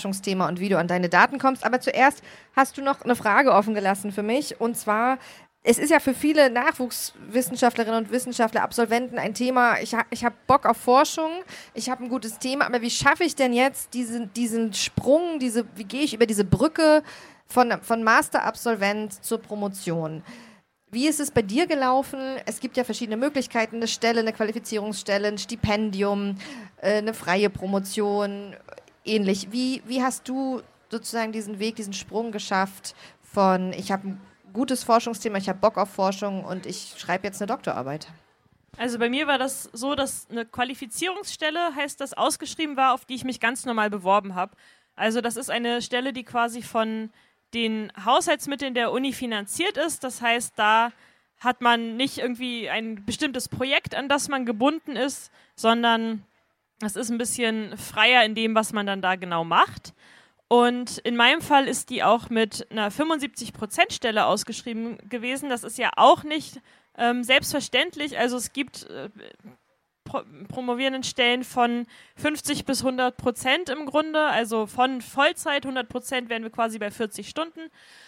Forschungsthema und wie du an deine Daten kommst. Aber zuerst hast du noch eine Frage offen gelassen für mich. Und zwar, es ist ja für viele Nachwuchswissenschaftlerinnen und Wissenschaftler, Absolventen ein Thema, ich hab Bock auf Forschung, ich habe ein gutes Thema, aber wie schaffe ich denn jetzt diesen Sprung, wie gehe ich über diese Brücke von Masterabsolvent zur Promotion? Wie ist es bei dir gelaufen? Es gibt ja verschiedene Möglichkeiten, eine Stelle, eine Qualifizierungsstelle, ein Stipendium, eine freie Promotion, ähnlich. Wie hast du sozusagen diesen Weg, diesen Sprung geschafft von, ich habe ein gutes Forschungsthema, ich habe Bock auf Forschung und ich schreibe jetzt eine Doktorarbeit? Also bei mir war das so, dass eine Qualifizierungsstelle, heißt das, ausgeschrieben war, auf die ich mich ganz normal beworben habe. Also das ist eine Stelle, die quasi von den Haushaltsmitteln der Uni finanziert ist. Das heißt, da hat man nicht irgendwie ein bestimmtes Projekt, an das man gebunden ist, sondern es ist ein bisschen freier in dem, was man dann da genau macht. Und in meinem Fall ist die auch mit einer 75%-Stelle ausgeschrieben gewesen. Das ist ja auch nicht selbstverständlich. Also es gibt promovierenden Stellen von 50 bis 100% im Grunde. Also von Vollzeit 100% wären wir quasi bei 40 Stunden.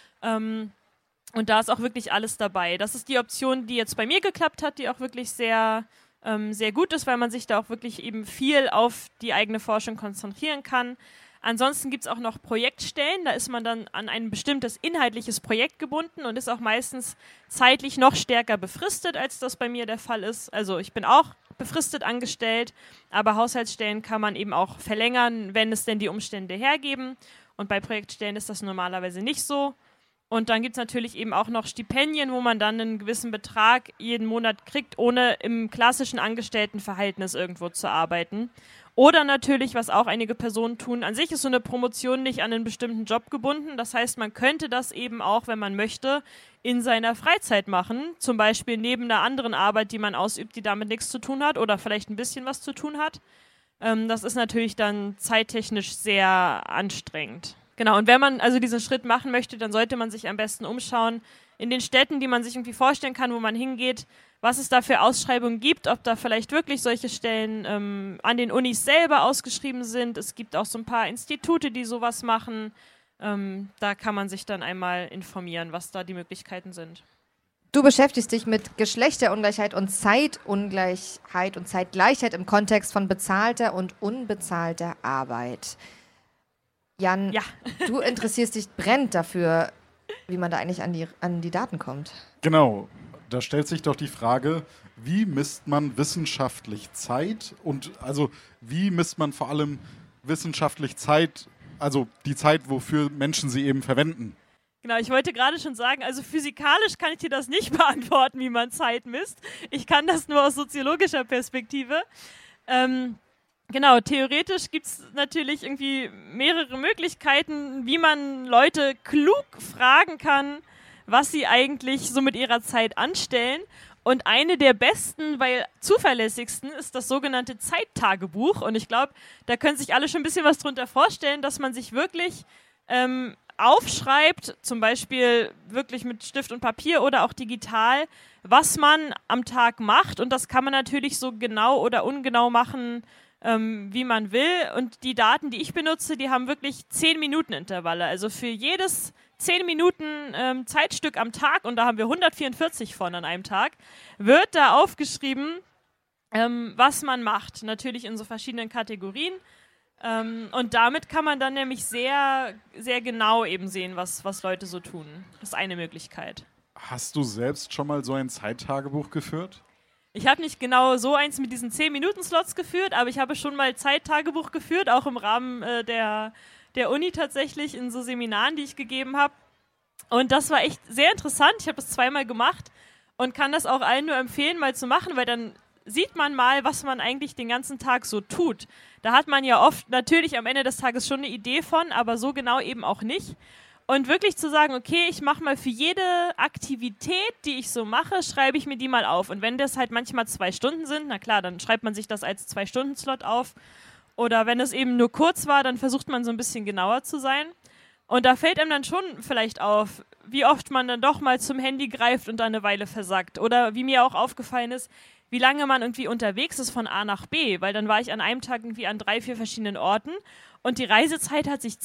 Und da ist auch wirklich alles dabei. Das ist die Option, die jetzt bei mir geklappt hat, die auch wirklich sehr, sehr gut ist, weil man sich da auch wirklich eben viel auf die eigene Forschung konzentrieren kann. Ansonsten gibt es auch noch Projektstellen, da ist man dann an ein bestimmtes inhaltliches Projekt gebunden und ist auch meistens zeitlich noch stärker befristet, als das bei mir der Fall ist. Also ich bin auch befristet angestellt, aber Haushaltsstellen kann man eben auch verlängern, wenn es denn die Umstände hergeben. Und bei Projektstellen ist das normalerweise nicht so. Und dann gibt es natürlich eben auch noch Stipendien, wo man dann einen gewissen Betrag jeden Monat kriegt, ohne im klassischen Angestelltenverhältnis irgendwo zu arbeiten. Oder natürlich, was auch einige Personen tun, an sich ist so eine Promotion nicht an einen bestimmten Job gebunden. Das heißt, man könnte das eben auch, wenn man möchte, in seiner Freizeit machen. Zum Beispiel neben einer anderen Arbeit, die man ausübt, die damit nichts zu tun hat oder vielleicht ein bisschen was zu tun hat. Das ist natürlich dann zeittechnisch sehr anstrengend. Genau, und wenn man also diesen Schritt machen möchte, dann sollte man sich am besten umschauen in den Städten, die man sich irgendwie vorstellen kann, wo man hingeht, was es da für Ausschreibungen gibt, ob da vielleicht wirklich solche Stellen an den Unis selber ausgeschrieben sind. Es gibt auch so ein paar Institute, die sowas machen. Da kann man sich dann einmal informieren, was da die Möglichkeiten sind. Du beschäftigst dich mit Geschlechterungleichheit und Zeitungleichheit und Zeitgleichheit im Kontext von bezahlter und unbezahlter Arbeit. Jan, ja. Du interessierst dich brennend dafür, wie man da eigentlich an die Daten kommt. Genau, da stellt sich doch die Frage, wie misst man wissenschaftlich Zeit und also wie misst man vor allem wissenschaftlich Zeit, also die Zeit, wofür Menschen sie eben verwenden? Genau, ich wollte gerade schon sagen, also physikalisch kann ich dir das nicht beantworten, wie man Zeit misst. Ich kann das nur aus soziologischer Perspektive. Genau, theoretisch gibt es natürlich irgendwie mehrere Möglichkeiten, wie man Leute klug fragen kann, was sie eigentlich so mit ihrer Zeit anstellen. Und eine der besten, weil zuverlässigsten, ist das sogenannte Zeittagebuch. Und ich glaube, da können sich alle schon ein bisschen was drunter vorstellen, dass man sich wirklich aufschreibt, zum Beispiel wirklich mit Stift und Papier oder auch digital, was man am Tag macht. Und das kann man natürlich so genau oder ungenau machen, wie man will. Und die Daten, die ich benutze, die haben wirklich 10-Minuten-Intervalle. Also für jedes 10 Minuten Zeitstück am Tag, und da haben wir 144 von an einem Tag, wird da aufgeschrieben, was man macht. Natürlich in so verschiedenen Kategorien. Und damit kann man dann nämlich sehr, sehr genau eben sehen, was Leute so tun. Das ist eine Möglichkeit. Hast du selbst schon mal so ein Zeittagebuch geführt? Ich habe nicht genau so eins mit diesen 10-Minuten-Slots geführt, aber ich habe schon mal Zeittagebuch geführt, auch im Rahmen der Uni tatsächlich, in so Seminaren, die ich gegeben habe. Und das war echt sehr interessant. Ich habe das 2-mal gemacht und kann das auch allen nur empfehlen, mal zu machen, weil dann sieht man mal, was man eigentlich den ganzen Tag so tut. Da hat man ja oft natürlich am Ende des Tages schon eine Idee von, aber so genau eben auch nicht. Und wirklich zu sagen, okay, ich mache mal für jede Aktivität, die ich so mache, schreibe ich mir die mal auf. Und wenn das halt manchmal 2 Stunden sind, na klar, dann schreibt man sich das als 2-Stunden-Slot auf. Oder wenn es eben nur kurz war, dann versucht man so ein bisschen genauer zu sein. Und da fällt einem dann schon vielleicht auf, wie oft man dann doch mal zum Handy greift und dann eine Weile versackt. Oder wie mir auch aufgefallen ist, wie lange man irgendwie unterwegs ist von A nach B. Weil dann war ich an einem Tag irgendwie an 3-4 verschiedenen Orten und die Reisezeit hat sich